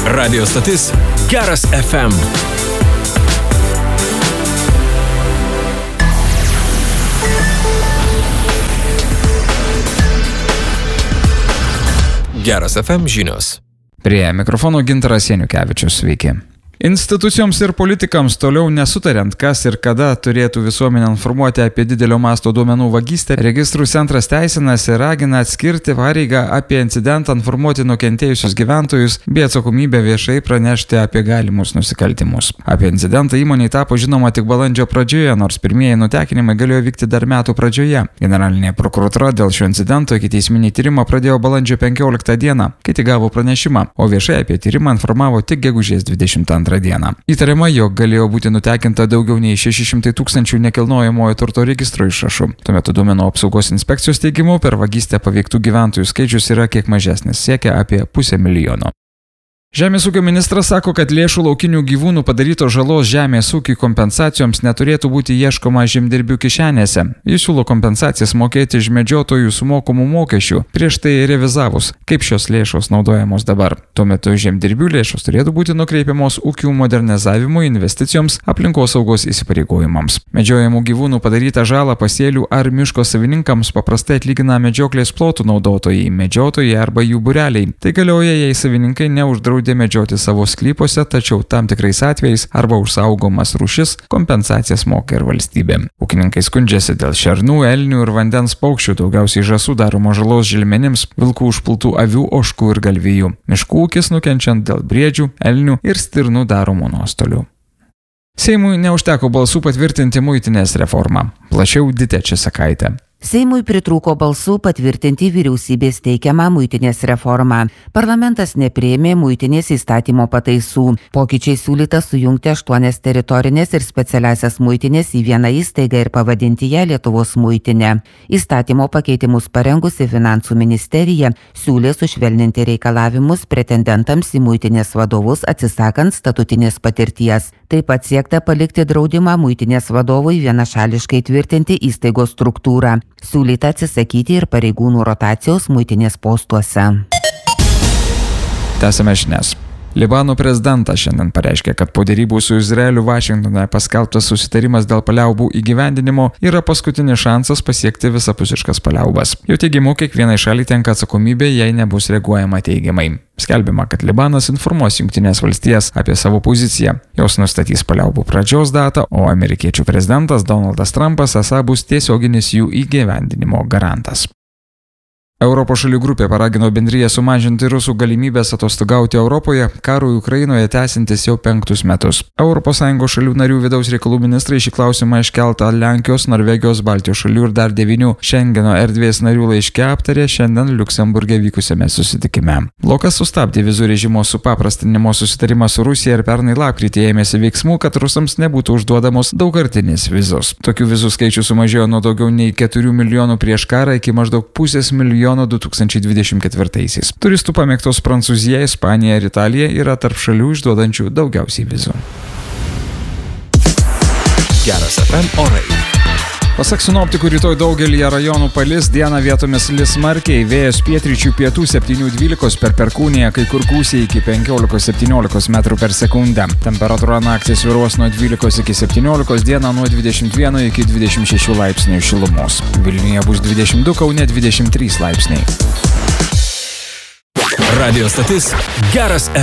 Radio stotis Geras FM. Geras FM žinios. Prie mikrofono Gintaras Janukevičius, sveiki. Institucijoms ir politikams toliau nesutariant, kas ir kada turėtų visuomenę informuoti apie didelio masto duomenų vagystę, Registrų centras teisinasi ir ragina atskirti pareigą apie incidentą informuoti nukentėjusius gyventojus bei atsakomybę viešai pranešti apie galimus nusikaltimus. Apie incidentą įmonei tapo žinoma tik balandžio pradžioje, nors pirmieji nutekinimai galėjo vykti dar metų pradžioje. Generalinė prokuratūra dėl šio incidento ikiteisminį tyrimą pradėjo balandžio 15 dieną, kai tik gavo pranešimą, o viešai apie tyrimą informavo tik gegužės 22 dieną. Įtariama, jog galėjo būti nutekinta daugiau nei 600 000 nekilnojamojo turto registro išrašų. Tuo metu duomenų apsaugos inspekcijos teigimu per vagystę paveiktų gyventojų skaičius yra kiek mažesnis, siekia apie 500 000. Žemės ūkio ministras sako, kad lėšų laukinių gyvūnų padarytos žalos žemės ūkiui kompensacijoms neturėtų būti ieškoma žemdirbių kišenėse. Jis siūlo kompensacijas mokėti iš medžiotojų sumokamų mokesčių, prieš tai revizavus, kaip šios lėšos naudojamos dabar. Tuo metu žemdirbių lėšos turėtų būti nukreipiamos ūkių modernizavimui, investicijoms, aplinkosaugos įsipareigojimams. Medžiojamų gyvūnų padarytą žalą pasėlių ar miško savininkams paprastai atlygina medžioklės plotų naudotojai, medžiotojai arba jų būreliai. Tai galioja, jei savininkai neuždraudė medžioti savo sklypuose, tačiau tam tikrais atvejais arba už saugomas rūšis kompensacijas moka ir valstybė. Ūkininkai skundžiasi dėl šernų, elnių ir vandens paukščių, daugiausiai žąsų daromo žalos želmenims, vilkų užpultų avių, ožkų ir galvijų. Miškų ūkis nukenčiant dėl briedžių, elnių ir stirnų daromų nuostolių. Seimui neužteko balsų patvirtinti muitinės reformą. Plačiau Ditė Česakaitė. Seimui pritrūko balsų patvirtinti vyriausybės teikiamą muitinės reformą. Parlamentas nepriėmė muitinės įstatymo pataisų. Pokyčiai siūlyta sujungti 8 teritorinės ir specialiasias muitinės į vieną įstaigą ir pavadinti ją Lietuvos muitinę. Įstatymo pakeitimus parengusi Finansų ministerija siūlė sušvelninti reikalavimus pretendentams į muitinės vadovus atsisakant statutinės patirties. Taip pat siekta palikti draudimą muitinės vadovui vienašališkai tvirtinti įstaigos struktūrą. Siūlyta atsisakyti ir pareigūnų rotacijos muitinės postuose. Tęsiame žinias. Libano prezidentas šiandien pareiškė, kad po derybų su Izraeliu Vašingtone paskelbtas susitarimas dėl paliaubų įgyvendinimo yra paskutinis šansas pasiekti visapusiškas paliaubas. Jo teigimu, kiekvienai šaliai tenka atsakomybė, jei nebus reaguojama teigiamai. Skelbiama, kad Libanas informuos Jungtinės valstijas apie savo poziciją. Jos nustatys paliaubų pradžios datą, o amerikiečių prezidentas Donaldas Trumpas esą bus tiesioginis jų įgyvendinimo garantas. Europos šalių grupė paragino bendriją sumažinti rusų galimybės atostogauti Europoje, karui Ukrainoje tęsintis jau 5 metus. ES šalių narių vidaus reikalų ministrai šį klausimą iškeltą Lenkijos, Norvegijos, Baltijos šalių ir dar 9 Šengeno erdvės narių laiške aptarė šiandien Liuksemburge vykusiame susitikime. Blokas sustabdė vizų režimo supaprastinimo susitarimą su Rusija ir pernai lapkritį ėmėsi veiksmų, kad rusams nebūtų užduodamos daugkartinės vizos. Tokių vizų skaičius sumažėjo nuo daugiau nei 4 milijonų prieš karą iki maždaug 500 000 2024-aisiais. Turistų pamėgtos Prancūzija, Ispanija ir Italija yra tarp šalių išduodančių daugiausiai vizų. Geras FM orai. Pasak sinoptikų, rytoj daugelyje rajonų palis, dieną vietomis lis smarkiai, vėjas pietryčių pietų 7-12 per Perkūniją, kai kur gūsiai iki 15-17 metrų per sekundę. Temperatūra naktį svyruos nuo 12 iki 17, dieną nuo 21 iki 26 laipsnių šilumos. Vilniuje bus 22, Kaune 23 laipsniai. Radio stotis Geras